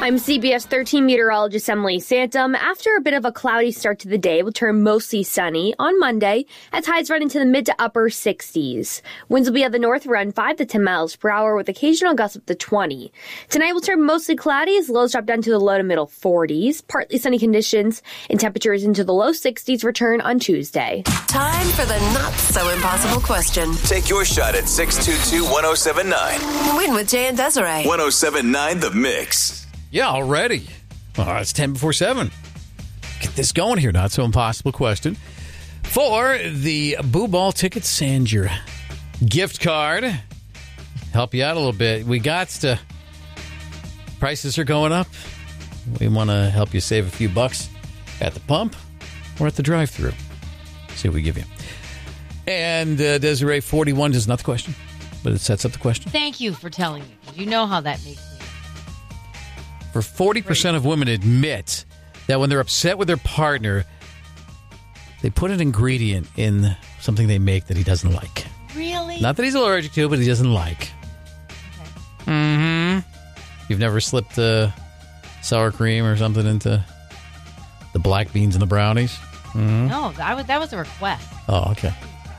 I'm CBS 13 meteorologist Emily Santum. After a bit of a cloudy start to the day, it will turn mostly sunny on Monday as highs run into the mid to upper 60s. Winds will be at the north around 5 to 10 miles per hour with occasional gusts up to 20. Tonight will turn mostly cloudy as lows drop down to the low to middle 40s. Partly sunny conditions and temperatures into the low 60s return on Tuesday. Time for the not so impossible question. Take your shot at 622-1079. Win with Jay and Desiree. 1079 The Mix. Yeah, already. It's 10 before 7. Get this going here. Not so impossible question. For the Boo Ball tickets and your gift card. Help you out a little bit. We got to... Prices are going up. We want to help you save a few bucks at the pump or at the drive-thru. See what we give you. And Desiree, 41 is not the question, but it sets up the question. Thank you for telling me. You know how that makes me. For 40% of women admit that when they're upset with their partner, they put an ingredient in something they make that he doesn't like. Really? Not that he's allergic to, but he doesn't like. Okay. Mm-hmm. You've never slipped sour cream or something into the black beans and the brownies? Mm-hmm. No, that was a request. Oh, okay.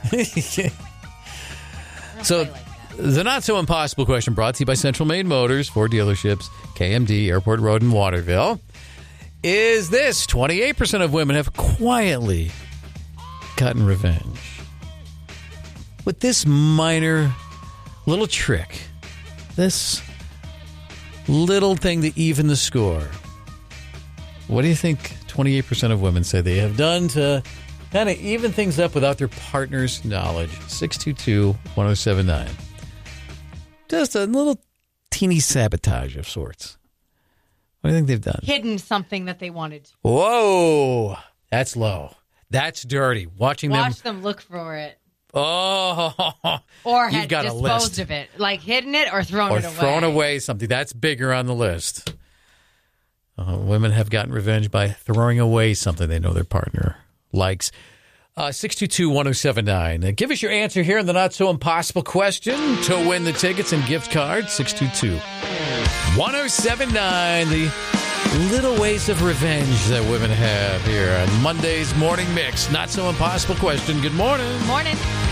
So, the Not So Impossible question brought to you by Central Maine Motors, Ford dealerships, KMD, Airport Road in Waterville. Is this 28% of women have quietly gotten revenge? With this minor little trick, this little thing to even the score, what do you think 28% of women say they have done to kind of even things up without their partner's knowledge? 622-1079. Just a little teeny sabotage of sorts. What do you think they've done? Hidden something that they wanted to. Whoa. That's low. That's dirty. Watch them look for it. Oh. Or You've had got a disposed list. of it. Like hidden it or thrown it away. Or thrown away something. That's bigger on the list. Women have gotten revenge by throwing away something they know their partner likes. 622-1079. Give us your answer here on the Not So Impossible question to win the tickets and gift card. 622-1079. The little ways of revenge that women have here on Monday's Morning Mix. Not So Impossible question. Good morning. Morning.